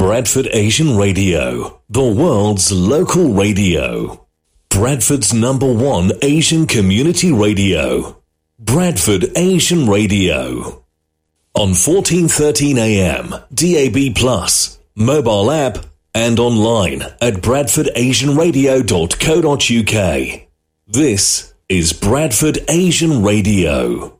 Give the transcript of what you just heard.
Bradford Asian Radio, the world's local radio. Bradford's #1 Asian community radio. Bradford Asian Radio. On 1413 AM, DAB+, mobile app, and online at bradfordasianradio.co.uk. This is Bradford Asian Radio.